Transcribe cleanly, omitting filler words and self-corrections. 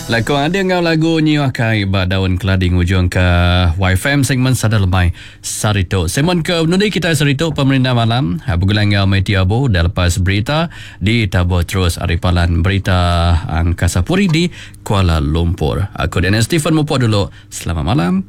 Lakon ada ngau lagu nyiwakai ba daun kelading ujung ke YFM segmen Sada Lemai Sarito. Segmen ke nundi kita Sarito pemerintah malam. Bergulang ngau mai tiabo dah lepas berita di tabur terus aripalan berita Angkasa Puri di Kuala Lumpur. Aku dan Stephen Mupo dulu. Selamat malam.